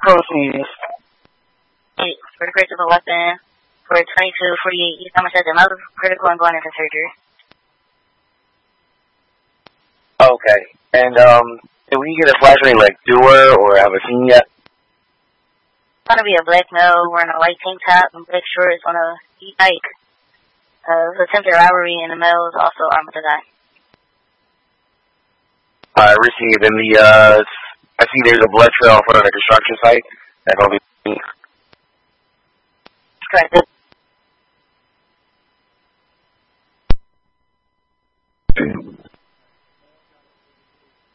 Proceeds. For the critical weapon, for 2248 East Somerset, the mouth critical and going into surgery. Okay. And, did we get a flash rate like doer or have a scene yet? It's gonna be a black male wearing a white tank top and black shorts on a e-bike. Attempted robbery, and the male is also armed with a gun. I received in the, I see there's a blood trail in front of the construction site. That's all we need. Correct.